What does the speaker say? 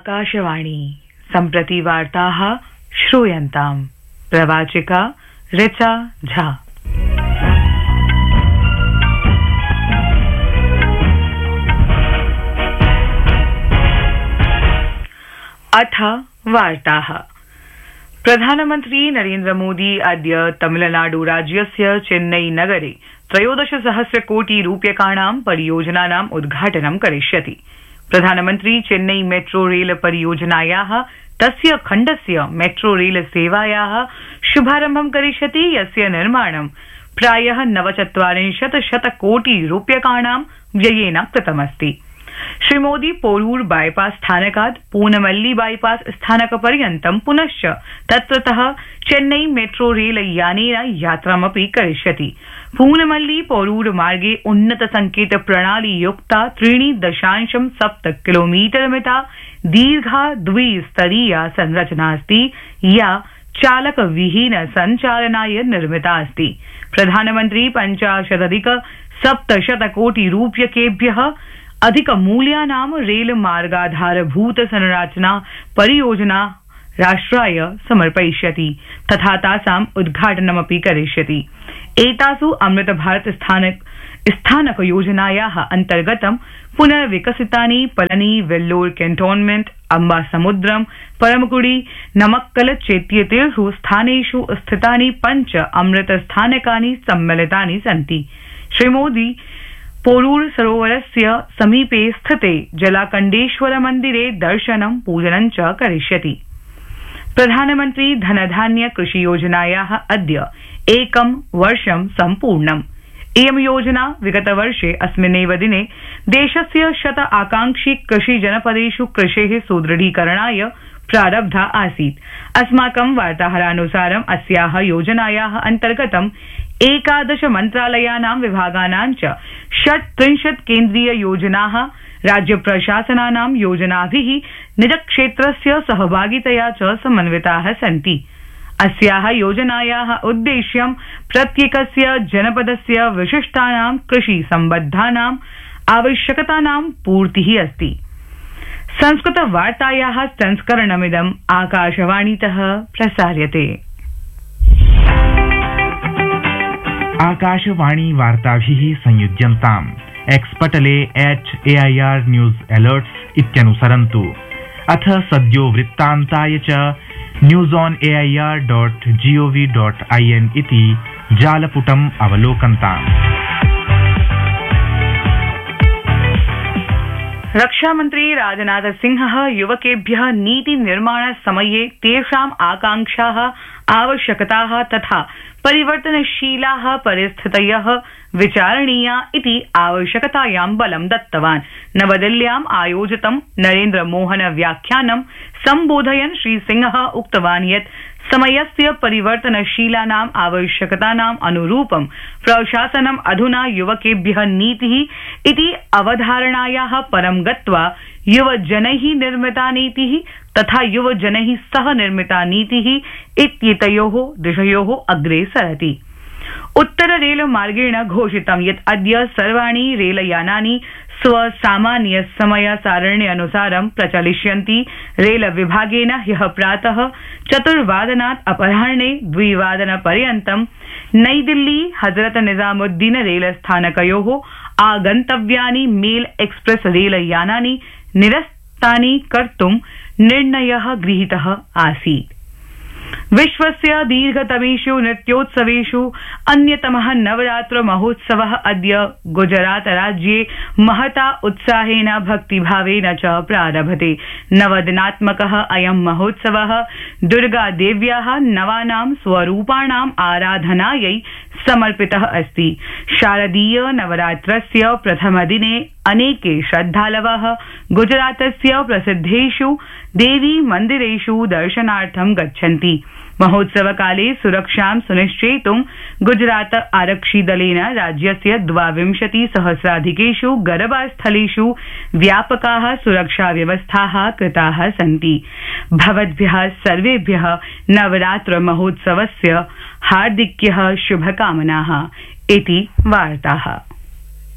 आकाशवाणी सम्प्रति वार्ताः श्रूयन्ताम्। प्रवाचिका ऋचा झा। अथ वार्ताः। प्रधानमन्त्री नरेन्द्र मोदी अद्य तमिलनाडु राज्यस्य चेन्नई नगरे 13,000 कोटि रूप्यकाणां परियोजनानाम् उद्घाटनं करिष्यति। प्रधानमन्त्री चेन्नई मेट्रो रेल परियोजनायाः तस्य खण्डस्य मेट्रो रेल सेवायाः शुभारम्भं करिष्यति, यस्य निर्माणं प्रायः 49 कोटि रूप्यकाणां व्ययेन कृतमस्ति। श्रीमोदी पोरूर बाईपास स्थानकात् पूनमल्ली बाईपास स्थानकपर्यन्तं पुनश्च तत्रतः चेन्नई मेट्रो रेल यानेन यात्रामपि करिष्यति। पूनमल्ली पोरूर मार्गे उन्नत संकेत प्रणाली युक्ता 3.7 किलोमीटर मिता दीर्घा द्विस्तरीया संरचना अस्ति, या चालक विहीन संचालनाय निर्मिता अस्ति। प्रधानमन्त्री 50,700 कोटि रूप्यकेभ्यः अधिक मूल्यानां रेल मार्गाधारभूत संरचना परियोजना राष्ट्राय समर्पयिष्यति तथा तासाम् उद्घाटनमपि करिष्यति। एतासु अमृत भारत स्थानक योजनायाः अन्तर्गतं पुनर्विकसितानि पलनी वेल्लोर कैंटोनमेंट, अम्बासमुद्रम, परमकुड़ी, नमक्कल चेत्येतेषु स्थानेषु स्थितानि 5 अमृत स्थानकानि सम्मिलितानि सन्ति। श्रीमोदी पोरूर सरोवरस्य समीपे स्थिते जलाकण्डेश्वर मन्दिरे दर्शनं पूजनं च करिष्यति। प्रधानमन्त्री धनधान्य कृषि योजनायाः अद्य 1 वर्षं सम्पूर्णम्। इयं योजना विगतवर्षे अस्मिन्नेव दिने देशस्य 100 आकांक्षी कृषि जनपदेषु कृषेः सुदृढीकरणाय प्रारब्धा आसीत्। अस्माकं वार्ताहरानुसारम् अस्याः योजनायाः अन्तर्गतं 11 मन्त्रालयानां विभागानां च 36 केन्द्रीय योजनाः राज्य प्रशासनानां योजनाभिः निजक्षेत्रस्य सहभागितया च समन्विताः सन्ति। अस्याः योजनायाः उद्देश्यं प्रत्येकस्य जनपदस्य विशिष्टानां कृषि सम्बद्धानाम् आवश्यकतानां पूर्तिः अस्ति। संस्कृत वार्तायाः संस्करणमिदम् आकाशवाणीतः प्रसार्यते। आकाशवाणी वार्ताभिः संयुज्यन्ताम्। एक्सपटले @AIR न्यूज अलर्ट्स इत्यनुसरन्तु। अथ सद्यो वृत्तान्ताय च newsonair.gov.in इति जालपुटम् अवलोकन्ताम्। रक्षामन्त्री राजनाथ सिंहः युवकेभ्यः नीति निर्माण समये तेषाम् आकांक्षाः, आवश्यकताः तथा परिवर्तनशीलाः परिस्थितयः विचारणीया इति आवश्यकतायां बलं दत्तवान्। नवदिल्ल्याम् आयोजितं नरेन्द्र मोहन व्याख्यानं सम्बोधयन् श्री सिंहः उक्तवान् यत् समयस्य परिवर्तनशीलानाम् आवश्यकतानाम् अनुरूपं प्रशासनम् अधुना युवकेभ्यः नीतिः इति अवधारणायाः परं गत्वा युवजनैः निर्मिता नीतिः तथा युवजनैः सह निर्मिता नीतिः इत्येतयोः दिशयोः अग्रे सरति। उत्तर रेल मार्गेण घोषितं यत् अद्य सर्वाणि रेलयानानि स्वसामान्य समय सारण्यनुसारं प्रचलिष्यन्ति। रेल विभागेन ह्यः प्रातः 4 वादनात् अपराह्ने 2 वादनपर्यन्तं नई Delhi Hazrat Nizamuddin rail स्थानकयोः आगन्तव्यानि mail express रेलयानानि निरस्तानि कर्तुं निर्णयः गृहीतः आसीत्। विश्वस्य दीर्घतमेषु नृत्योत्सवेषु अन्यतमः नवरात्र महोत्सवः अद्य गुजरात राज्ये महता उत्साहेन भक्तिभावेन च प्रारभते। 9 दिनात्मकः अयं महोत्सवः दुर्गादेव्याः नवानां स्वरूपाणाम् आराधनायै समर्पितः अस्ति। शारदीय नवरात्रस्य प्रथमदिने अनेके श्रद्धालवः गुजरातस्य प्रसिद्धेषु देवी मन्दिरेषु दर्शनार्थं गच्छन्ति। महोत्सवकाले सुरक्षां सुनिश्चेतुं गुजरात आरक्षिदलेन राज्यस्य 22,000 गरबास्थलेषु व्यापकाः सुरक्षाव्यवस्थाः कृताः सन्ति। भवद्भ्यः सर्वेभ्यः नवरात्र महोत्सवस्य हार्दिक्यः शुभकामनाः इति वार्ताः।